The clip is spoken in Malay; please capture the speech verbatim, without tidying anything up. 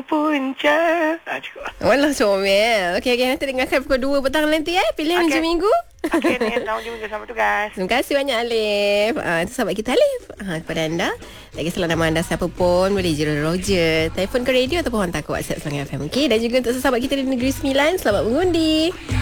Punca. Ah, cukup. Walah comel. Okey, okey, nanti dengarkan pukul dua petang nanti eh. Pilihan Okey. hujung minggu. Okey, ni selamat juga sama tugas. Terima kasih banyak Alif. Ah, itu sahabat kita Alif. Ah, kepada anda, tak kisahlah nama anda siapa pun, boleh je Roger. Telefon ke radio ataupun hantar ke WhatsApp Semangat F M. Okey, dan juga untuk sahabat kita di Negeri Sembilan, selamat mengundi.